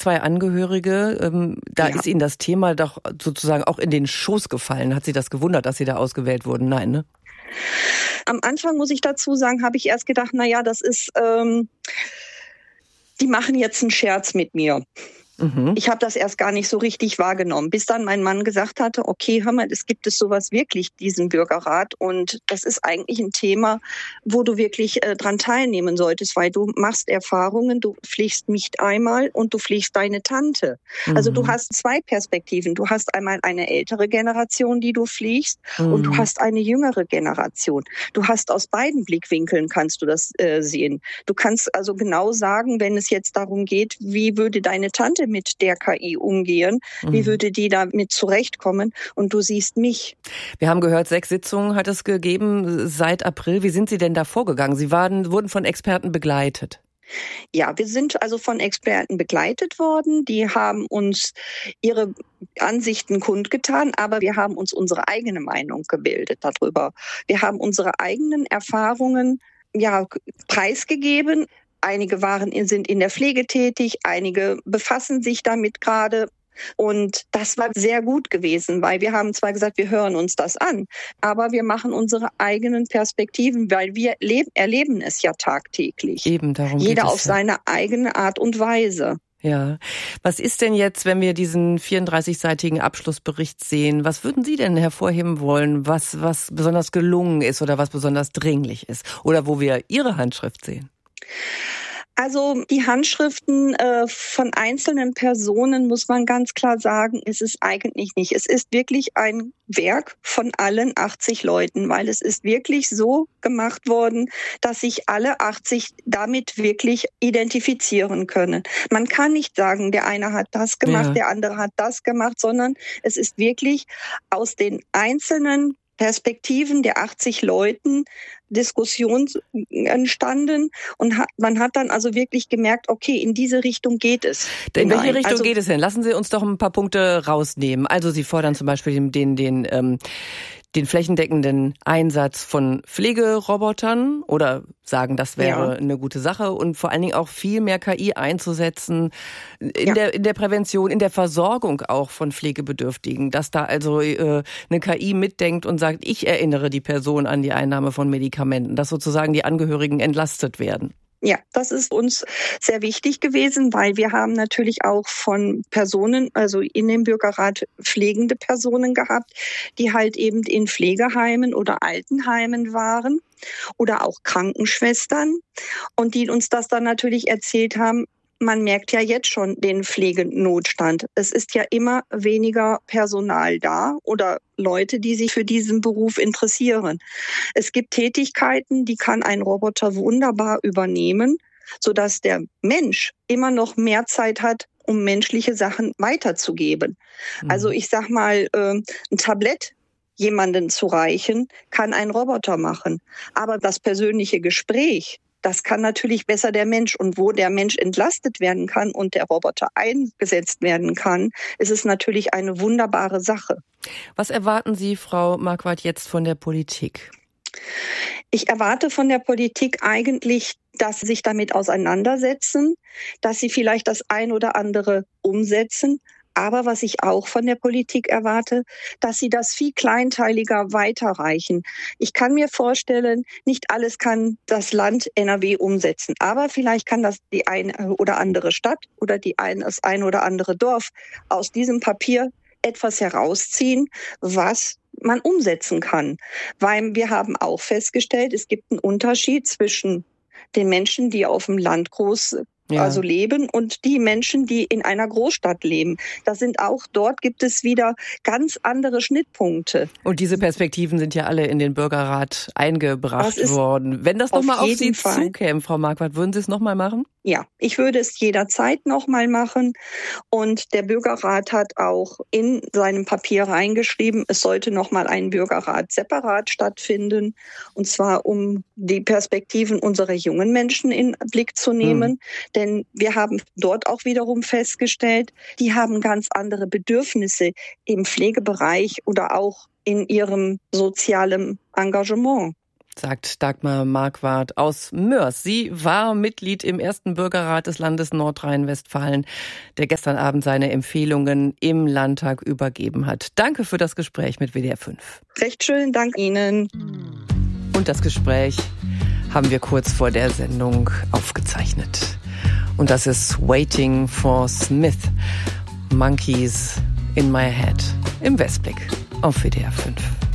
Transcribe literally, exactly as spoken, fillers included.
zwei Angehörige. Ähm, da Ja. ist Ihnen das Thema doch sozusagen auch in den Schoß gefallen. Hat Sie das gewundert, dass Sie da ausgewählt wurden? Nein, ne? Am Anfang, muss ich dazu sagen, habe ich erst gedacht, na ja, das ist, ähm, die machen jetzt einen Scherz mit mir. Mhm. Ich habe das erst gar nicht so richtig wahrgenommen, bis dann mein Mann gesagt hatte, okay, hör mal, es gibt es sowas wirklich, diesen Bürgerrat. Und das ist eigentlich ein Thema, wo du wirklich äh, dran teilnehmen solltest, weil du machst Erfahrungen, du pflegst mich einmal und du pflegst deine Tante. Mhm. Also du hast zwei Perspektiven. Du hast einmal eine ältere Generation, die du pflegst, Mhm. und du hast eine jüngere Generation. Du hast aus beiden Blickwinkeln kannst du das äh, sehen. Du kannst also genau sagen, wenn es jetzt darum geht, wie würde deine Tante mit der K I umgehen, Mhm. wie würde die damit zurechtkommen, und du siehst mich. Wir haben gehört, sechs Sitzungen hat es gegeben seit April. Wie sind Sie denn da vorgegangen? Sie waren, wurden von Experten begleitet. Ja, wir sind also von Experten begleitet worden. Die haben uns ihre Ansichten kundgetan, aber wir haben uns unsere eigene Meinung gebildet darüber. Wir haben unsere eigenen Erfahrungen ja preisgegeben. Einige waren, sind in der Pflege tätig, einige befassen sich damit gerade. Und das war sehr gut gewesen, weil wir haben zwar gesagt, wir hören uns das an, aber wir machen unsere eigenen Perspektiven, weil wir leben, erleben es ja tagtäglich. Eben, darum Jeder geht es auf ja. seine eigene Art und Weise. Ja. Was ist denn jetzt, wenn wir diesen vierunddreißigseitigen Abschlussbericht sehen? Was würden Sie denn hervorheben wollen, was, was besonders gelungen ist oder was besonders dringlich ist? Oder wo wir Ihre Handschrift sehen? Also die Handschriften äh, von einzelnen Personen, muss man ganz klar sagen, ist es eigentlich nicht. Es ist wirklich ein Werk von allen achtzig Leuten, weil es ist wirklich so gemacht worden, dass sich alle achtzig damit wirklich identifizieren können. Man kann nicht sagen, der eine hat das gemacht, Ja. der andere hat das gemacht, sondern es ist wirklich aus den einzelnen Perspektiven der achtzig Leuten Diskussion entstanden, und hat, man hat dann also wirklich gemerkt, okay, in diese Richtung geht es. In welche hinein. Richtung also, geht es denn? Lassen Sie uns doch ein paar Punkte rausnehmen. Also Sie fordern zum Beispiel den, den, den, ähm, den flächendeckenden Einsatz von Pflegerobotern oder sagen, das wäre Ja. eine gute Sache, und vor allen Dingen auch viel mehr K I einzusetzen in, Ja. der, in der Prävention, in der Versorgung auch von Pflegebedürftigen, dass da also äh, eine K I mitdenkt und sagt, ich erinnere die Person an die Einnahme von Medikamenten, dass sozusagen die Angehörigen entlastet werden. Ja, das ist uns sehr wichtig gewesen, weil wir haben natürlich auch von Personen, also in dem Bürgerrat pflegende Personen gehabt, die halt eben in Pflegeheimen oder Altenheimen waren oder auch Krankenschwestern, und die uns das dann natürlich erzählt haben. Man merkt ja jetzt schon den Pflegenotstand. Es ist ja immer weniger Personal da oder Leute, die sich für diesen Beruf interessieren. Es gibt Tätigkeiten, die kann ein Roboter wunderbar übernehmen, sodass der Mensch immer noch mehr Zeit hat, um menschliche Sachen weiterzugeben. Mhm. Also ich sag mal, äh, ein Tablett jemanden zu reichen, kann ein Roboter machen. Aber das persönliche Gespräch, das kann natürlich besser der Mensch. Und wo der Mensch entlastet werden kann und der Roboter eingesetzt werden kann, ist es natürlich eine wunderbare Sache. Was erwarten Sie, Frau Marquardt, jetzt von der Politik? Ich erwarte von der Politik eigentlich, dass sie sich damit auseinandersetzen, dass sie vielleicht das ein oder andere umsetzen. Aber was ich auch von der Politik erwarte, dass sie das viel kleinteiliger weiterreichen. Ich kann mir vorstellen, nicht alles kann das Land N R W umsetzen. Aber vielleicht kann das die eine oder andere Stadt oder die ein, das ein oder andere Dorf aus diesem Papier etwas herausziehen, was man umsetzen kann. Weil wir haben auch festgestellt, es gibt einen Unterschied zwischen den Menschen, die auf dem Land groß Ja. also leben, und die Menschen, die in einer Großstadt leben. Das sind auch, dort gibt es wieder ganz andere Schnittpunkte. Und diese Perspektiven sind ja alle in den Bürgerrat eingebracht Das ist worden. Wenn das auf nochmal auf jeden Sie Fall. zukäme, Frau Marquardt, würden Sie es nochmal machen? Ja, ich würde es jederzeit nochmal machen. Und der Bürgerrat hat auch in seinem Papier reingeschrieben, es sollte nochmal ein Bürgerrat separat stattfinden. Und zwar, um die Perspektiven unserer jungen Menschen in Blick zu nehmen. Hm. Denn wir haben dort auch wiederum festgestellt, die haben ganz andere Bedürfnisse im Pflegebereich oder auch in ihrem sozialen Engagement. sagt Dagmar Marquardt aus Moers. Sie war Mitglied im ersten Bürgerrat des Landes Nordrhein-Westfalen, der gestern Abend seine Empfehlungen im Landtag übergeben hat. Danke für das Gespräch mit W D R fünf. Recht schön, dank Ihnen. Und das Gespräch haben wir kurz vor der Sendung aufgezeichnet. Und das ist Waiting for Smith, Monkeys in My Head, im Westblick auf W D R fünf.